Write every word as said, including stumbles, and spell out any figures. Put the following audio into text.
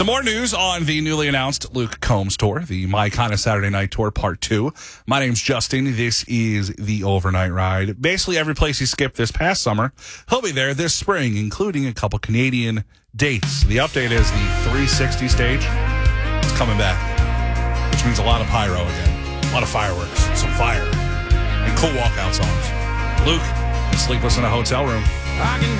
Some more news on the newly announced Luke Combs tour, the My Kind of Saturday Night Tour Part two. My name's Justin. This is the Overnight Ride. Basically, every place he skipped this past summer, he'll be there this spring, including a couple Canadian dates. The update is the three sixty stage is coming back, which means a lot of pyro again, a lot of fireworks, some fire, and cool walkout songs. Luke is sleepless in a hotel room. I can